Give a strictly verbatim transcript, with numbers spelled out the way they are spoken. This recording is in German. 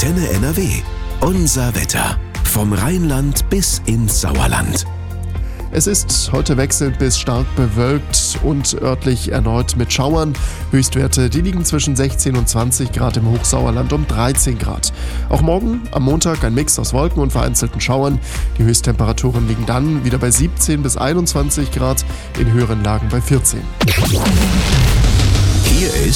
Antenne N R W. Unser Wetter. Vom Rheinland bis ins Sauerland. Es ist heute wechselnd bis stark bewölkt und örtlich erneut mit Schauern. Höchstwerte, die liegen zwischen sechzehn und zwanzig Grad im Hochsauerland, um dreizehn Grad. Auch morgen am Montag ein Mix aus Wolken und vereinzelten Schauern. Die Höchsttemperaturen liegen dann wieder bei siebzehn bis einundzwanzig Grad, in höheren Lagen bei vierzehn. Hier ist